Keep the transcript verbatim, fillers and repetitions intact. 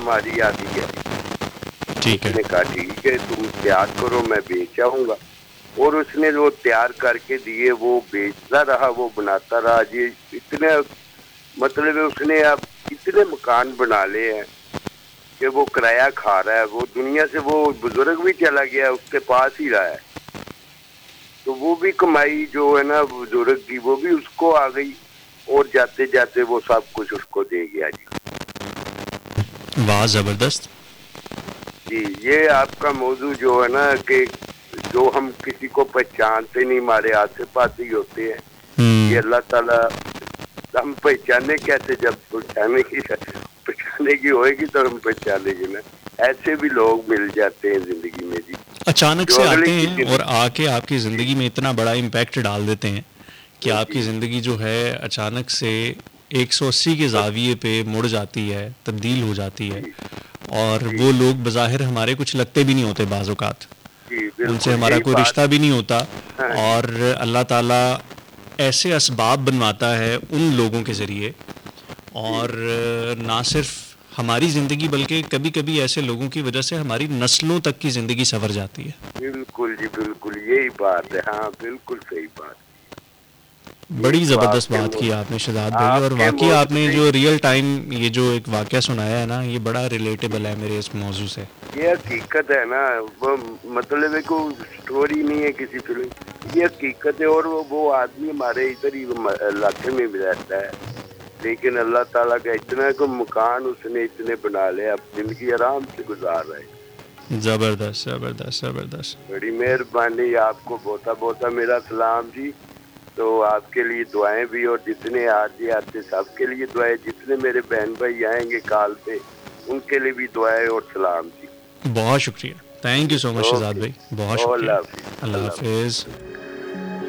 ہماری آدھی ہے. ٹھیک ہے. اس نے کہا ٹھیک ہے تم تیار کرو میں بیچ آؤں گا. اور اس نے وہ تیار کر کے دیے, وہ بیچتا رہا, وہ بناتا رہا. جی اتنے مطلب اس نے اب اتنے مکان بنا لے ہیں کہ وہ کرایہ کھا رہا ہے. وہ دنیا سے وہ بزرگ بھی چلا گیا, اس کے پاس ہی رہا ہے. تو وہ بھی کمائی جو ہے نا بزرگ کی وہ بھی اس کو آ گئی, اور جاتے جاتے وہ سب کچھ اس کو دے گیا. جی واہ زبردست. جی یہ آپ کا موضوع جو ہے نا کہ جو ہم کسی کو پہچانتے نہیں, ہمارے آس پاس ہی ہوتے ہیں, یہ اللہ تعالیٰ ہم پہچانے کیسے, جب پہچانے کی پہچانے کی ہوئے گی تو ہم پہچانے گے نا. ایسے بھی لوگ مل جاتے ہیں زندگی میں جی, اچانک جو سے اگلے آتے کی ہیں اور زندگی. آ کے آپ کی زندگی میں اتنا بڑا امپیکٹ ڈال دیتے ہیں کہ آپ کی جی زندگی جو ہے اچانک سے ایک سو اسی کے زاویے پہ مڑ جاتی ہے, تبدیل ہو جاتی ہے. جی اور جی وہ لوگ بظاہر ہمارے کچھ لگتے بھی نہیں ہوتے بعض اوقات, جی ان سے بالکل ہمارا یہی کوئی بات. رشتہ بھی نہیں ہوتا, ہاں جی اور اللہ تعالیٰ ایسے اسباب بنواتا ہے ان لوگوں کے ذریعے. جی اور نہ صرف ہماری زندگی بلکہ کبھی کبھی ایسے لوگوں کی وجہ سے ہماری نسلوں تک کی زندگی سنور جاتی ہے. بالکل جی بالکل یہی بات ہے. ہاں بالکل صحیح بات. یہی بڑی تو آپ زبردست کے بات مو... کی آپ نے شہزاد بھائی, اور آپ کے واقعی آپ موضوع نے سے جو ریئل ٹائم یہ جو ایک واقعہ سنایا ہے نا, یہ بڑا ریلیٹیبل ہے میرے اس موضوع سے. یہ حقیقت ہے نا, وہ مطلب ہے کوئی سٹوری نہیں ہے کسی فلم, یہ حقیقت ہے. اور وہ وہ آدمی ہمارے ادھر ہی علاقے میں بھی رہتا ہے, لیکن اللہ تعالیٰ کا اتنا کو مکان اس نے اتنے بنا لے, اب زندگی آرام سے گزار رہے. زبردست زبردست زبردست. بڑی مہربانی, آپ کو بہتا بہتا میرا سلام جی. تو آپ کے لیے دعائیں بھی, اور جتنے آرجے آتے سب کے لیے دعائیں, جتنے میرے بہن بھائی آئیں گے کال پہ ان کے لیے بھی دعائیں اور سلام جی. بہت شکریہ, thank you so much Shahzad okay بھائی, بہت اللہ شکریہ. حافظ. اللہ حافظ.